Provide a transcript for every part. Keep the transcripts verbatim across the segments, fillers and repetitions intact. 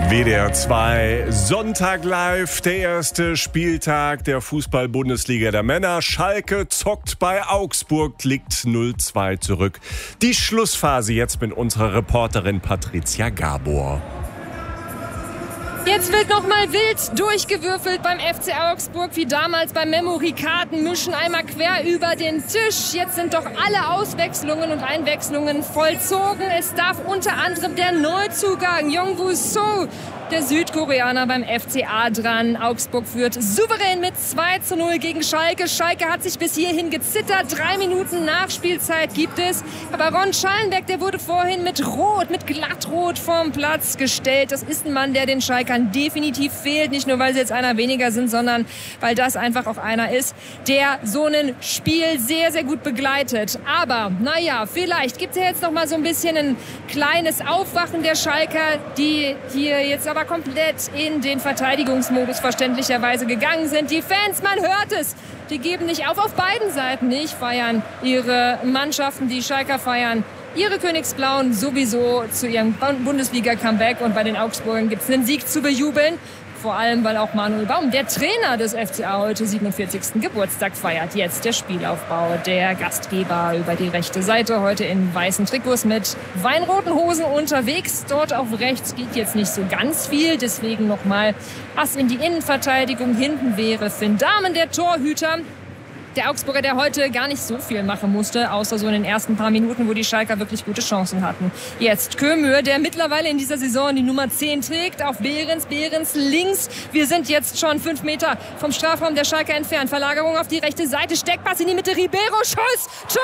W D R zwei, Sonntag live, der erste Spieltag der Fußball-Bundesliga der Männer. Schalke zockt bei Augsburg, liegt null zwei zurück. Die Schlussphase jetzt mit unserer Reporterin Patricia Gabor. Jetzt wird nochmal wild durchgewürfelt beim F C Augsburg, wie damals beim Memory-Karten, mischen einmal quer über den Tisch. Jetzt sind doch alle Auswechslungen und Einwechslungen vollzogen. Es darf unter anderem der Neuzugang Youngwoo So, der Südkoreaner, beim F C A dran. Augsburg führt souverän mit zwei zu null gegen Schalke. Schalke hat sich bis hierhin gezittert. Drei Minuten Nachspielzeit gibt es. Aber Ron Schallenberg, der wurde vorhin mit Rot, mit Glattrot vom Platz gestellt. Das ist ein Mann, der den Schalkern definitiv fehlt. Nicht nur, weil sie jetzt einer weniger sind, sondern weil das einfach auch einer ist, der so ein Spiel sehr, sehr gut begleitet. Aber, naja, vielleicht gibt es ja jetzt noch mal so ein bisschen ein kleines Aufwachen der Schalker, die hier jetzt aber komplett in den Verteidigungsmodus verständlicherweise gegangen sind. Die Fans, man hört es, die geben nicht auf, auf beiden Seiten nicht, feiern ihre Mannschaften, die Schalker feiern ihre Königsblauen sowieso zu ihrem Bundesliga-Comeback, und bei den Augsburgern gibt es einen Sieg zu bejubeln. Vor allem, weil auch Manuel Baum, der Trainer des F C A, heute siebenundvierzigsten Geburtstag feiert. Jetzt der Spielaufbau der Gastgeber über die rechte Seite. Heute in weißen Trikots mit weinroten Hosen unterwegs. Dort auf rechts geht jetzt nicht so ganz viel. Deswegen nochmal Pass in die Innenverteidigung. Hinten wäre Finn Dahmen, der Torhüter. Der Augsburger, der heute gar nicht so viel machen musste, außer so in den ersten paar Minuten, wo die Schalker wirklich gute Chancen hatten. Jetzt Kömür, der mittlerweile in dieser Saison die Nummer zehn trägt, auf Behrens, Behrens links. Wir sind jetzt schon fünf Meter vom Strafraum der Schalker entfernt. Verlagerung auf die rechte Seite, Steckpass in die Mitte, Ribeiro, Schuss, Tor!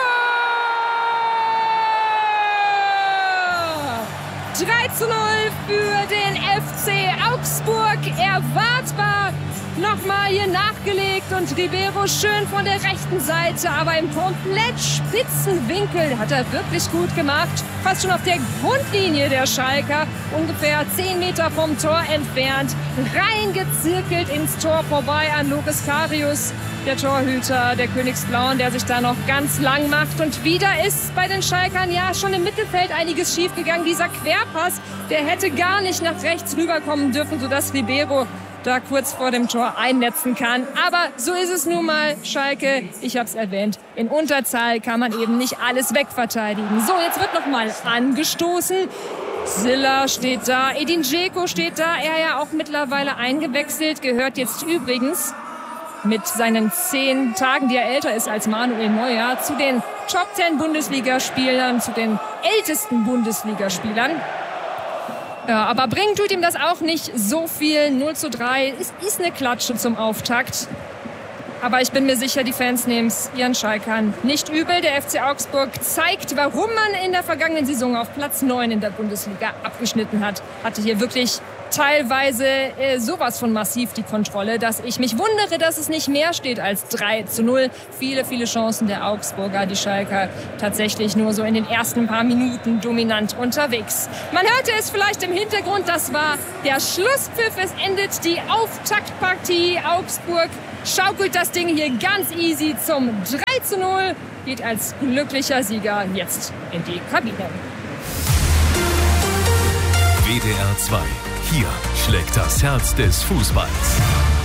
drei zu null für den F C Augsburg. Erwartbar nochmal hier nachgelegt und Ribeiro schön von der rechten Seite, aber im komplett spitzen Winkel hat er wirklich gut gemacht. Fast schon auf der Grundlinie der Schalker, ungefähr zehn Meter vom Tor entfernt, reingezirkelt ins Tor vorbei an Loris Karius, der Torhüter der Königsblauen, der sich da noch ganz lang macht. Und wieder ist bei den Schalkern ja schon im Mittelfeld einiges schiefgegangen. Dieser Querpass, der hätte gar nicht nach rechts rüberkommen dürfen, sodass Ribeiro da kurz vor dem Tor einnetzen kann. Aber so ist es nun mal. Schalke, ich habe es erwähnt, in Unterzahl kann man eben nicht alles wegverteidigen. So, jetzt wird noch mal angestoßen. Silla steht da, Edin Dzeko steht da, er ja auch mittlerweile eingewechselt, gehört jetzt übrigens mit seinen zehn Tagen, die er älter ist als Manuel Neuer, zu den Top zehn Bundesligaspielern, zu den ältesten Bundesligaspielern. Ja, aber bringen tut ihm das auch nicht so viel. null zu drei, es ist eine Klatsche zum Auftakt. Aber ich bin mir sicher, die Fans nehmen es ihren Schalkern nicht übel. Der F C Augsburg zeigt, warum man in der vergangenen Saison auf Platz neun in der Bundesliga abgeschnitten hat. Hatte hier wirklich teilweise äh, sowas von massiv die Kontrolle, dass ich mich wundere, dass es nicht mehr steht als drei zu null. Viele, viele Chancen der Augsburger, die Schalker tatsächlich nur so in den ersten paar Minuten dominant unterwegs. Man hörte es vielleicht im Hintergrund, das war der Schlusspfiff. Es endet die Auftaktpartie. Augsburg schaukelt das Ding hier ganz easy zum drei zu null, geht als glücklicher Sieger jetzt in die Kabine. W D R zwei. Hier schlägt das Herz des Fußballs.